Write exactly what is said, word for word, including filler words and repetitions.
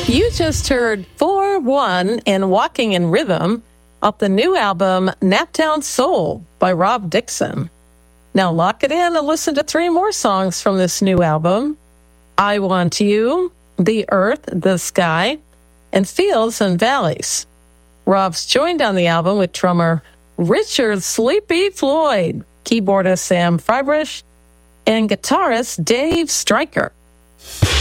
You just heard four one and Walking in Rhythm off the new album Naptown Soul by Rob Dixon. Now lock it in and listen to three more songs from this new album: I Want You, The Earth, The Sky, and Fields and Valleys. Rob's joined on the album with drummer Richard Sleepy Floyd, keyboardist Sam Friedrich, and guitarist Dave Stryker.